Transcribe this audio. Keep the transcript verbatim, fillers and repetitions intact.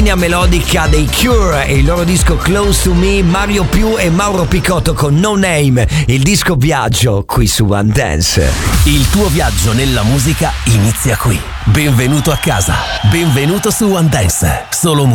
linea melodica dei Cure e il loro disco Close to Me, Mario Più e Mauro Picotto con No Name, il disco viaggio qui su One Dance. Il tuo viaggio nella musica inizia qui. Benvenuto a casa, benvenuto su One Dance, solo musica.